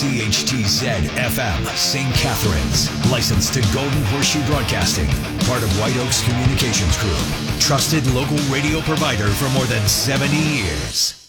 CHTZ FM, St. Catharines. Licensed to Golden Horseshoe Broadcasting. Part of White Oaks Communications Group. Trusted local radio provider for more than 70 years.